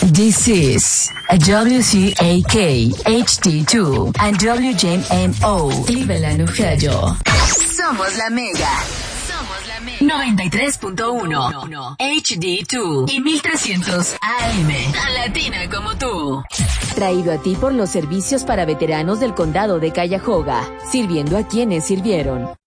This is a WCAK HD2 and WJMO Cleveland, Ohio. Somos la Mega. Somos la Mega. 93.1 HD2 y 1300 AM. Tan latina como tú. Traído a ti por los servicios para veteranos del condado de Cuyahoga, sirviendo a quienes sirvieron.